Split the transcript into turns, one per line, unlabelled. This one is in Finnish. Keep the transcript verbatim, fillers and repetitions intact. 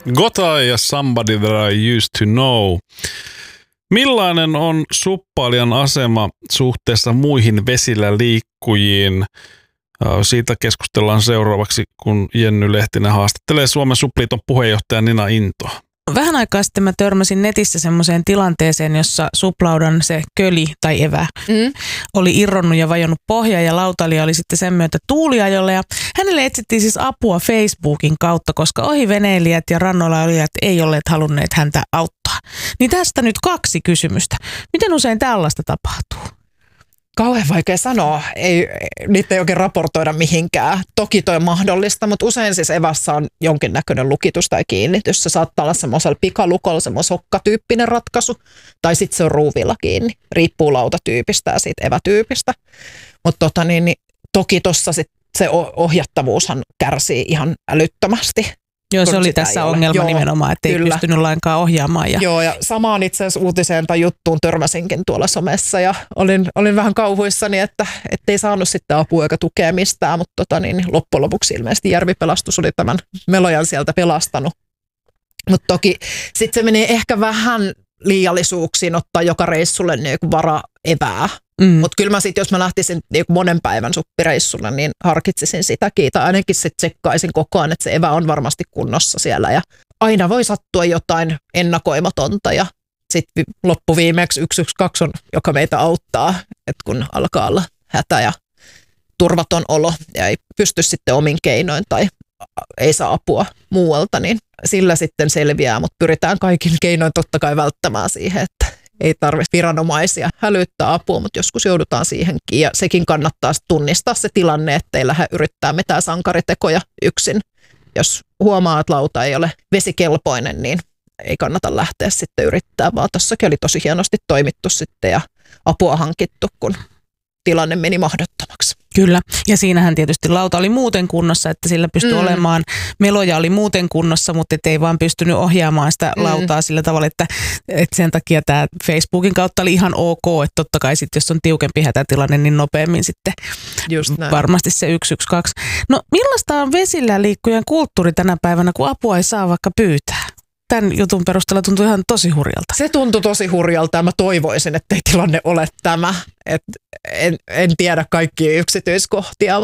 Gota ja Somebody That I Used To Know. Millainen on suppailijan asema suhteessa muihin vesillä liikkujiin? Siitä keskustellaan seuraavaksi, kun Jenny Lehtinen haastattelee Suomen Supliiton puheenjohtaja Nina Intoa.
Vähän aikaa sitten mä törmäsin netissä semmoiseen tilanteeseen, jossa suplaudan se köli tai evä mm. oli irronnut ja vajonnut pohjaan ja lautailija oli sitten sen myötä tuuliajolla. Ja hänelle etsittiin siis apua Facebookin kautta, koska ohiveneilijät ja rannoilla olijat ei olleet halunneet häntä auttaa. Niin tästä nyt kaksi kysymystä. Miten usein tällaista tapahtuu?
Kauhean vaikea sanoa. Ei, niitä ei oikein raportoida mihinkään. Toki toi on mahdollista, mutta usein siis evässä on jonkinnäköinen lukitus tai kiinnitys. Se saattaa olla semmoisella pikalukolla semmoinen sokkatyyppinen ratkaisu, tai sitten se on ruuvilla kiinni. Riippuu lautatyypistä ja siitä evätyypistä. Mutta tota niin, niin, toki tuossa se ohjattavuushan kärsii ihan älyttömästi.
Joo, se oli tässä ongelma Joo, nimenomaan, että ei kyllä. pystynyt lainkaan ohjaamaan. Ja...
Joo, ja samaan itse asiassa uutiseen tai juttuun törmäsinkin tuolla somessa ja olin, olin vähän kauhuissani, että ei saanut sitten apua eikä tukea mistään, mutta tota, niin, loppujen lopuksi ilmeisesti Järvipelastus oli tämän melojan sieltä pelastanut. Mutta toki sitten se menee ehkä vähän liiallisuuksiin ottaa joka reissulle niin vara evää. Mm. Mutta kyllä mä sitten, jos mä lähtisin niin monen päivän suppireissulle, niin harkitsisin sitäkin. Tai ainakin sitten tsekkaisin koko ajan, että se evä on varmasti kunnossa siellä. Ja aina voi sattua jotain ennakoimatonta. Ja sitten loppuviimeksi yksi yksi kaksi on, joka meitä auttaa, että kun alkaa olla hätä ja turvaton olo ja ei pysty sitten omin keinoin tai ei saa apua muualta, niin sillä sitten selviää. Mutta pyritään kaikin keinoin totta kai välttämään siihen, että ei tarvitse viranomaisia hälyttää apua, mutta joskus joudutaan siihenkin. Ja sekin kannattaa tunnistaa se tilanne, ettei lähde yrittää mitään sankaritekoja yksin. Jos huomaa, että lauta ei ole vesikelpoinen, niin ei kannata lähteä sitten yrittää, vaan tossakin oli tosi hienosti toimittu sitten ja apua hankittu, kun tilanne meni mahdottomaksi.
Kyllä, ja siinähän tietysti lauta oli muuten kunnossa, että sillä pystyi mm. olemaan, meloja oli muuten kunnossa, mutta ei vaan pystynyt ohjaamaan sitä mm. lautaa sillä tavalla, että, että sen takia tämä Facebookin kautta oli ihan ok, että totta kai sitten, jos on tiukempi hätätilanne, niin nopeammin sitten varmasti se yksi yksi kaksi. No millaista on vesillä liikkujan kulttuuri tänä päivänä, kun apua ei saa vaikka pyytää? Tämän jutun perusteella tuntui ihan tosi hurjalta.
Se tuntui tosi hurjalta ja mä toivoisin, että ei tilanne ole tämä. Et en, en tiedä kaikkia yksityiskohtia,